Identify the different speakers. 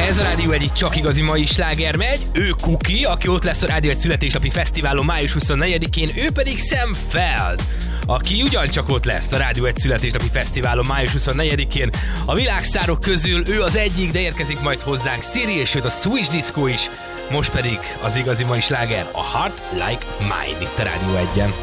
Speaker 1: Ez a Rádió Egy csak igazi mai sláger megy. Ő Kuki, aki ott lesz a Rádió Egy születésnapi fesztiválon május 24-én, ő pedig Sam Feld, aki ugyancsak ott lesz a Rádió Egy születésnapi fesztiválon május 24-én. A világsztárok közül ő az egyik, de érkezik majd hozzánk Siri, és sőt a Switch Disco is. Most pedig az igazi mai sláger, a Heart Like Mine itt a Rádió Egyen.